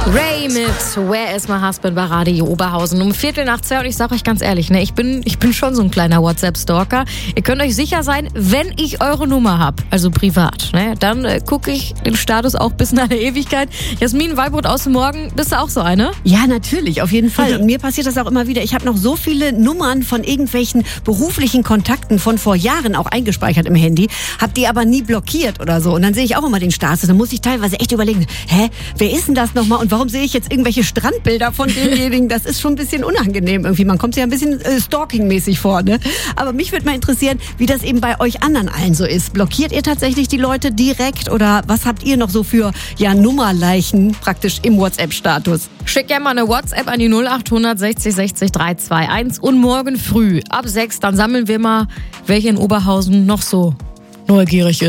Ray mit Where is my husband bei Radio Oberhausen um 1:45 und ich sage euch ganz ehrlich, ne, ich bin schon so ein kleiner WhatsApp-Stalker. Ihr könnt euch sicher sein, wenn ich eure Nummer habe, also privat, ne, dann gucke ich den Status auch bis in eine Ewigkeit. Jasmin Wallbrot aus dem Morgen, bist du auch so eine? Ja, natürlich, auf jeden Fall. Und mir passiert das auch immer wieder. Ich habe noch so viele Nummern von irgendwelchen beruflichen Kontakten von vor Jahren auch eingespeichert im Handy, habe die aber nie blockiert oder so. Und dann sehe ich auch immer den Status. Dann muss ich teilweise echt überlegen, wer ist denn das nochmal und warum sehe ich jetzt irgendwelche Strandbilder von demjenigen? Das ist schon ein bisschen unangenehm irgendwie. Man kommt sich ja ein bisschen stalking-mäßig vor, ne? Aber mich würde mal interessieren, wie das eben bei euch anderen allen so ist. Blockiert ihr tatsächlich die Leute direkt oder was habt ihr noch so für Nummerleichen praktisch im WhatsApp-Status? Schick gerne mal eine WhatsApp an die 0800 60 60 321 und morgen früh ab 6, dann sammeln wir mal, welche in Oberhausen noch so neugierig ist.